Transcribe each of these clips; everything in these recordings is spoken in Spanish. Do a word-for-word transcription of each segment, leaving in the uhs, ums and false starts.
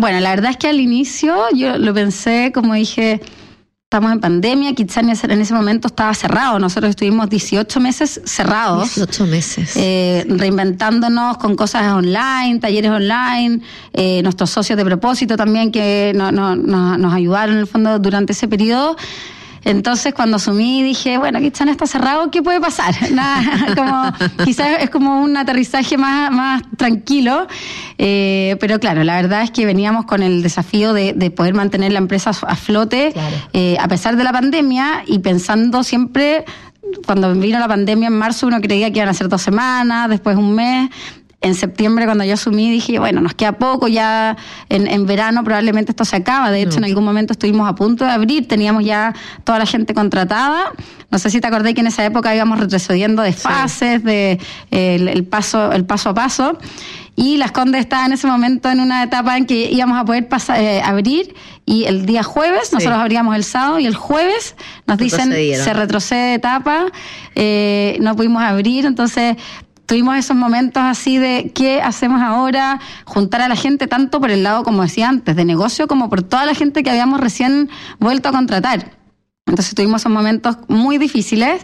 Bueno, la verdad es que al inicio yo lo pensé, como dije, estamos en pandemia, Kitsania en ese momento estaba cerrado, nosotros estuvimos dieciocho meses cerrados. dieciocho meses. Eh, reinventándonos con cosas online, talleres online, eh, nuestros socios de propósito también que no, no, no, nos ayudaron en el fondo durante ese periodo. Entonces, cuando asumí, dije, bueno, Kitsania está cerrado, ¿qué puede pasar? Nada, como, quizás es como un aterrizaje más, más tranquilo, eh, pero claro, la verdad es que veníamos con el desafío de, de poder mantener la empresa a flote, claro. eh, a pesar de la pandemia, y pensando siempre, cuando vino la pandemia en marzo, uno creía que iban a ser dos semanas, después un mes. En septiembre, cuando yo asumí, dije, bueno, nos queda poco, ya en, en verano probablemente esto se acaba. De hecho, no. en algún momento estuvimos a punto de abrir, teníamos ya toda la gente contratada. No sé si te acordás que en esa época íbamos retrocediendo de fases, sí. de eh, el, el, paso, el paso a paso. Y Las Condes estaba en ese momento en una etapa en que íbamos a poder pasar, eh, abrir, y el día jueves, sí. nosotros abríamos el sábado, y el jueves nos dicen, se retrocede de etapa, eh, no pudimos abrir, entonces... Tuvimos esos momentos así de qué hacemos ahora, juntar a la gente tanto por el lado, como decía antes, de negocio, como por toda la gente que habíamos recién vuelto a contratar. Entonces tuvimos esos momentos muy difíciles,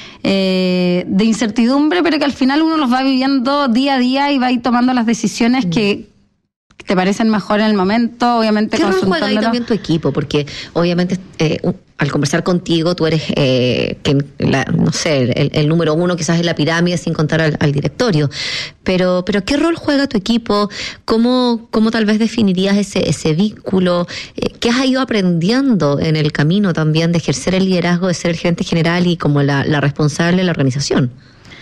eh, de incertidumbre, pero que al final uno los va viviendo día a día y va a ir tomando las decisiones mm. que te parecen mejor en el momento, obviamente. ¿Qué rol juega ahí también tu equipo? Porque obviamente... Eh, al conversar contigo, tú eres, eh, que la, no sé, el, el número uno quizás en la pirámide, sin contar al, al directorio. Pero, pero ¿qué rol juega tu equipo? ¿Cómo, cómo tal vez definirías ese, ese vínculo? Eh, ¿Qué has ido aprendiendo en el camino también de ejercer el liderazgo, de ser el gerente general y como la, la responsable de la organización?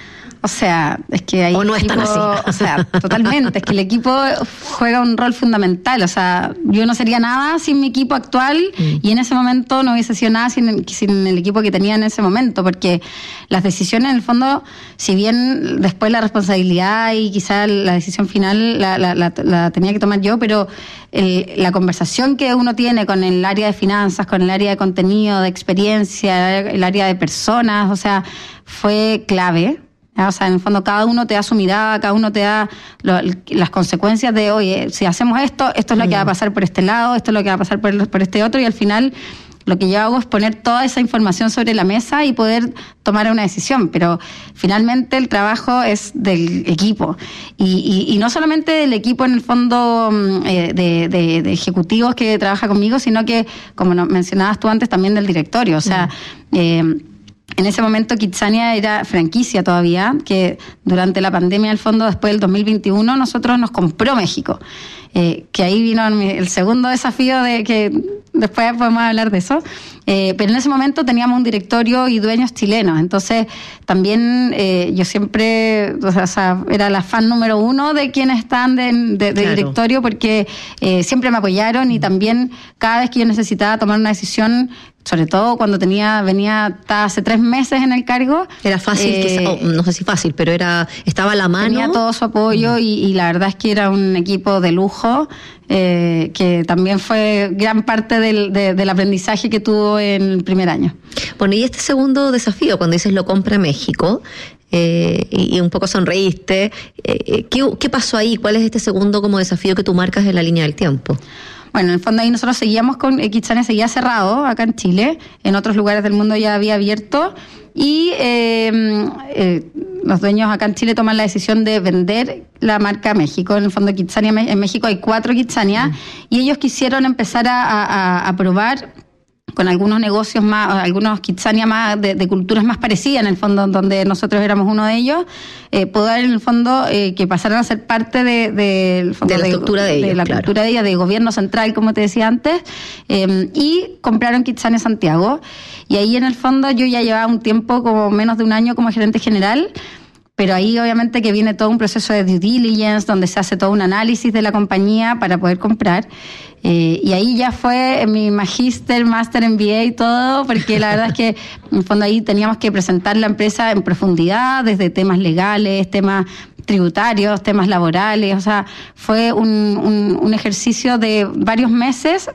O sea, es que ahí... O no es tan así. O sea, totalmente. Es que el equipo juega un rol fundamental. O sea, yo no sería nada sin mi equipo actual mm. y en ese momento no hubiese sido nada sin, sin el equipo que tenía en ese momento, porque las decisiones, en el fondo, si bien después la responsabilidad y quizá la decisión final la, la, la, la tenía que tomar yo, pero el, la conversación que uno tiene con el área de finanzas, con el área de contenido, de experiencia, el área de personas, o sea, fue clave. O sea, en el fondo cada uno te da su mirada, cada uno te da lo, las consecuencias de, oye, si hacemos esto, esto es lo que va a pasar por este lado, esto es lo que va a pasar por, por este otro, y al final lo que yo hago es poner toda esa información sobre la mesa y poder tomar una decisión, pero finalmente el trabajo es del equipo, y, y, y no solamente del equipo en el fondo eh, de, de, de ejecutivos que trabaja conmigo, sino que, como mencionabas tú antes, también del directorio, o sea... Mm. Eh, En ese momento Kitsania era franquicia todavía, que durante la pandemia, al fondo, después del dos mil veintiuno, nosotros nos compró México. Eh, que ahí vino el segundo desafío de que después podemos hablar de eso. Eh, pero en ese momento teníamos un directorio y dueños chilenos. Entonces, también eh, yo siempre, o sea, era la fan número uno de quienes están de, de, de claro. directorio, porque eh, siempre me apoyaron, y también cada vez que yo necesitaba tomar una decisión, sobre todo cuando tenía venía estaba hace tres meses en el cargo. Era fácil, eh, quizá, oh, no sé si fácil, pero era estaba a la mano. Tenía todo su apoyo uh-huh. y, y la verdad es que era un equipo de lujo, eh, que también fue gran parte del, de, del aprendizaje que tuvo en el primer año. Bueno, y este segundo desafío, cuando dices lo compra México, eh, y, y un poco sonreíste, eh, ¿qué, ¿qué pasó ahí? ¿Cuál es este segundo como desafío que tú marcas en la línea del tiempo? Bueno, en el fondo ahí nosotros seguíamos con, Kitsania seguía cerrado acá en Chile, en otros lugares del mundo ya había abierto, y eh, eh, los dueños acá en Chile toman la decisión de vender la marca México. En el fondo Kitsania, en México hay cuatro Kitsania, mm. y ellos quisieron empezar a, a, a probar con algunos negocios más, algunos Kitsania más de, de culturas más parecidas, en el fondo, donde nosotros éramos uno de ellos, eh, poder en el fondo eh, que pasaran a ser parte de, de, el fondo de la de, estructura de, de ellos, la claro. cultura de ella, de gobierno central, como te decía antes, eh, y compraron Kitsania Santiago, y ahí en el fondo yo ya llevaba un tiempo, como menos de un año como gerente general. Pero ahí obviamente que viene todo un proceso de due diligence, donde se hace todo un análisis de la compañía para poder comprar. Eh, y ahí ya fue mi magíster, máster M B A y todo, porque la verdad es que en el fondo ahí teníamos que presentar la empresa en profundidad, desde temas legales, temas tributarios, temas laborales. O sea, fue un, un, un ejercicio de varios meses,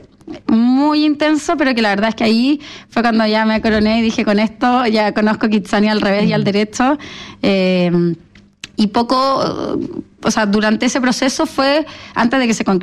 muy intenso, pero que la verdad es que ahí fue cuando ya me coroné y dije, con esto ya conozco Kitsania al revés y al derecho. Eh, y poco, o sea, durante ese proceso fue, antes de que se concretara